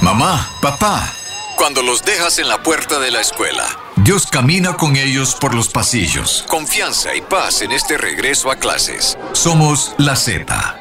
mamá, papá. Cuando los dejas en la puerta de la escuela. Dios camina con ellos por los pasillos. Confianza y paz en este regreso a clases. Somos la Z.